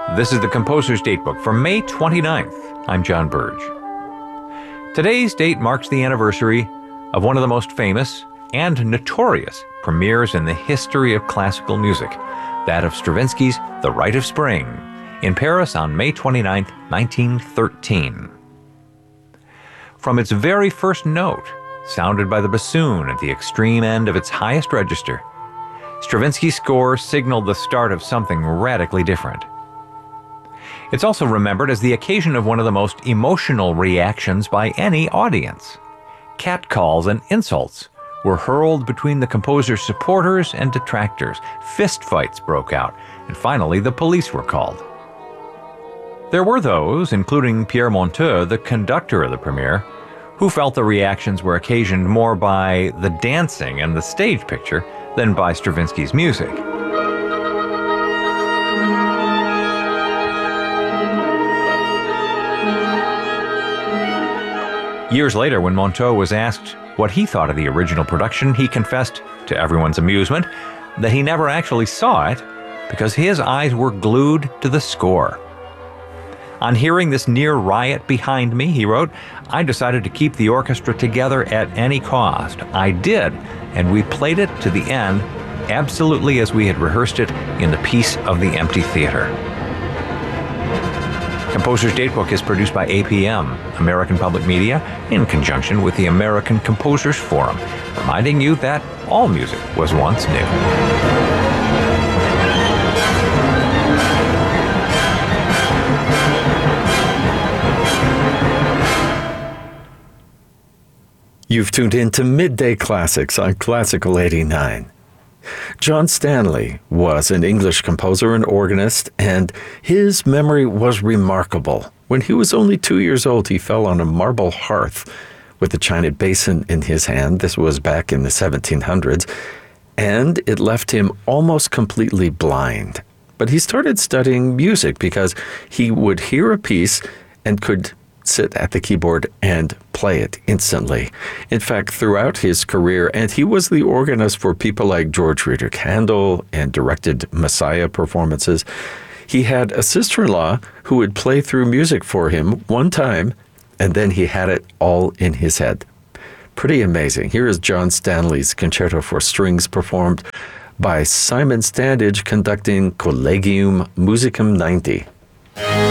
This is the Composer's Datebook for May 29th. I'm John Burge. Today's date marks the anniversary of one of the most famous and notorious premieres in the history of classical music, that of Stravinsky's The Rite of Spring, in Paris on May 29, 1913. From its very first note, sounded by the bassoon at the extreme end of its highest register, Stravinsky's score signaled the start of something radically different. It's also remembered as the occasion of one of the most emotional reactions by any audience. Catcalls and insults were hurled between the composer's supporters and detractors. Fistfights broke out, and finally the police were called. There were those, including Pierre Monteux, the conductor of the premiere, who felt the reactions were occasioned more by the dancing and the stage picture than by Stravinsky's music. Years later, when Monteux was asked what he thought of the original production, he confessed, to everyone's amusement, that he never actually saw it because his eyes were glued to the score. On hearing this near riot behind me, he wrote, I decided to keep the orchestra together at any cost. I did, and we played it to the end, absolutely as we had rehearsed it in the Piece of the Empty Theater. Composer's Datebook is produced by APM, American Public Media, in conjunction with the American Composers Forum, reminding you that all music was once new. You've tuned in to Midday Classics on Classical 89. John Stanley was an English composer and organist, and his memory was remarkable. When he was only 2 years old, he fell on a marble hearth with a china basin in his hand. This was back in the 1700s, and it left him almost completely blind. But he started studying music because he would hear a piece and could sit at the keyboard and play it instantly. In fact, throughout his career, and he was the organist for people like George Friedrich Handel and directed Messiah performances, he had a sister-in-law who would play through music for him one time, and then he had it all in his head. Pretty amazing. Here is John Stanley's Concerto for Strings performed by Simon Standage conducting Collegium Musicum 90.